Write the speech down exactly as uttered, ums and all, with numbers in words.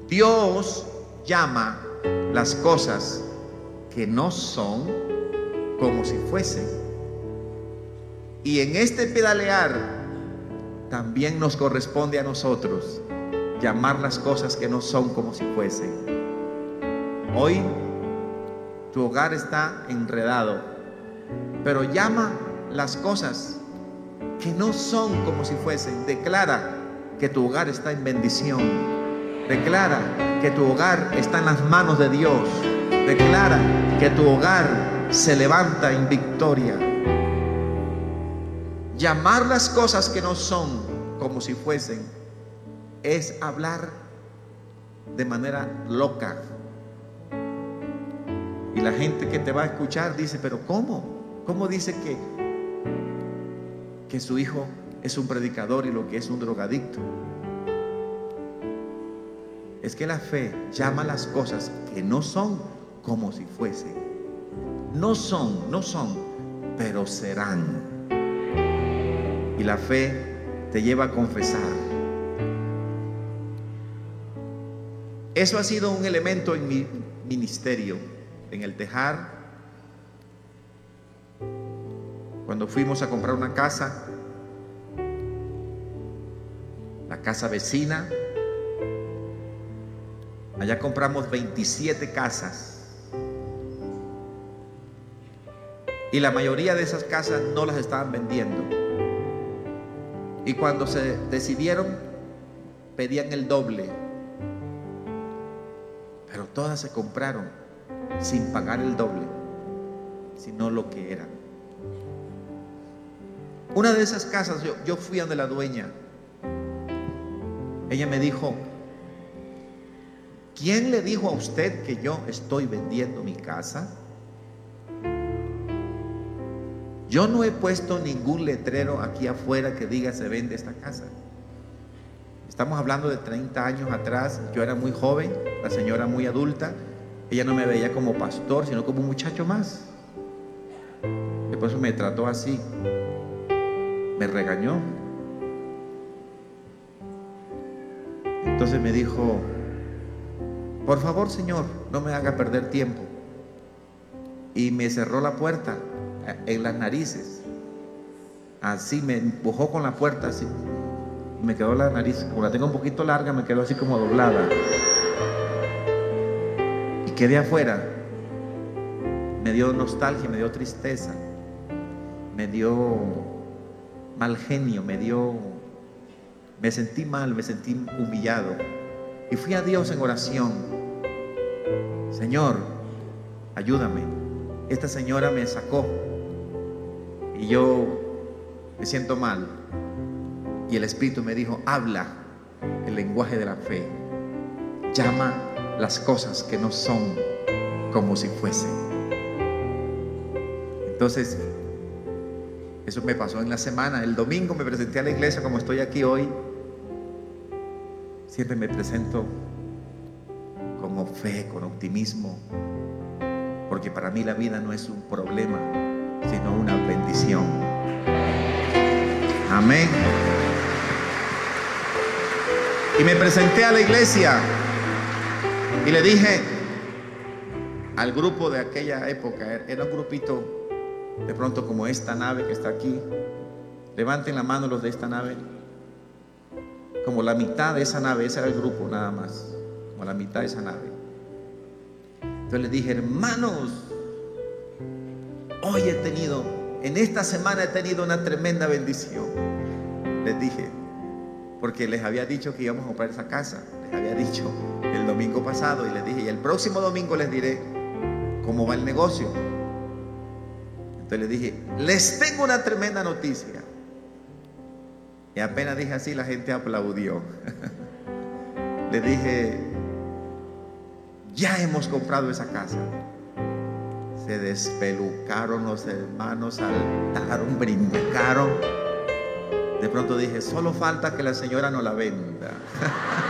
Dios llama las cosas que no son como si fuesen. Y en este pedalear también nos corresponde a nosotros llamar las cosas que no son como si fuesen. Hoy tu hogar está enredado, pero llama las cosas que no son como si fuesen. Declara que tu hogar está en bendición. Declara que tu hogar está en las manos de Dios. Declara que tu hogar se levanta en victoria. Llamar las cosas que no son como si fuesen es hablar de manera loca. Y la gente que te va a escuchar dice, pero ¿cómo? ¿Cómo dice que, que su hijo es un predicador y lo que es un drogadicto? Es que la fe llama las cosas que no son como si fuesen. No son, no son, pero serán. Y la fe te lleva a confesar. Eso ha sido un elemento en mi ministerio, en el Tejar. Cuando fuimos a comprar una casa, la casa vecina, allá compramos veintisiete casas. Y la mayoría de esas casas no las estaban vendiendo. Y cuando se decidieron, pedían el doble. Pero todas se compraron sin pagar el doble, sino lo que eran. Una de esas casas, yo, yo fui a donde la dueña. Ella me dijo, ¿quién le dijo a usted que yo estoy vendiendo mi casa? Yo no he puesto ningún letrero aquí afuera que diga se vende esta casa. Estamos hablando de treinta años atrás. Yo era muy joven, la señora muy adulta. Ella no me veía como pastor, sino como un muchacho más. Después me trató así, me regañó. Entonces me dijo, por favor, señor, no me haga perder tiempo. Y me cerró la puerta en las narices. Así me empujó con la puerta así. Me quedó la nariz, como la tengo un poquito larga, me quedó así como doblada. Y quedé afuera. Me dio nostalgia, me dio tristeza, me dio mal genio, me dio, me sentí mal, me sentí humillado. Y fui a Dios en oración. Señor, ayúdame. Esta señora me sacó y yo me siento mal. Y el Espíritu me dijo, habla el lenguaje de la fe. Llama las cosas que no son como si fuesen. Entonces, eso me pasó en la semana. El domingo me presenté a la iglesia como estoy aquí hoy. Siempre me presento con fe, con optimismo, porque para mí la vida no es un problema, sino una bendición. Amén. Y me presenté a la iglesia y le dije al grupo de aquella época, era un grupito de pronto como esta nave que está aquí. Levanten la mano los de esta nave. Como la mitad de esa nave, ese era el grupo nada más, como la mitad de esa nave. Entonces les dije, hermanos, hoy he tenido, en esta semana he tenido una tremenda bendición. Les dije, porque les había dicho que íbamos a comprar esa casa. Les había dicho el domingo pasado y les dije, y el próximo domingo les diré cómo va el negocio. Entonces les dije, les tengo una tremenda noticia. Y apenas dije así, la gente aplaudió. Le dije, ya hemos comprado esa casa. Se despelucaron los hermanos, saltaron, brincaron. De pronto dije, solo falta que la señora no la venda.